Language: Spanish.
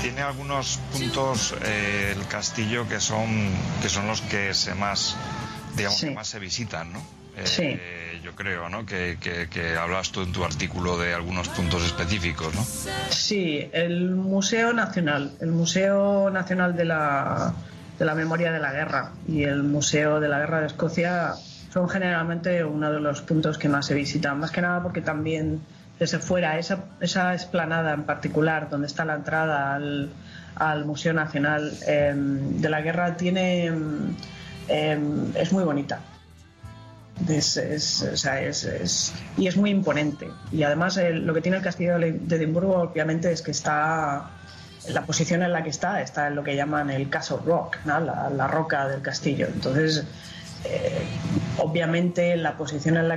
tiene algunos puntos el castillo que son los que más, digamos, que más se visitan, ¿no? Sí. Yo creo, ¿no? Que hablas tú en tu artículo de algunos puntos específicos, ¿no? Sí, el Museo Nacional de la Memoria de la Guerra y el Museo de la Guerra de Escocia son generalmente uno de los puntos que más se visitan, más que nada porque también desde fuera esa explanada en particular donde está la entrada al Museo Nacional de la Guerra es muy bonita. Y es muy imponente, y además lo que tiene el castillo de Edimburgo obviamente es que está la posición en la que está en lo que llaman el Castle Rock, ¿no? la roca del castillo. Entonces obviamente la posición en la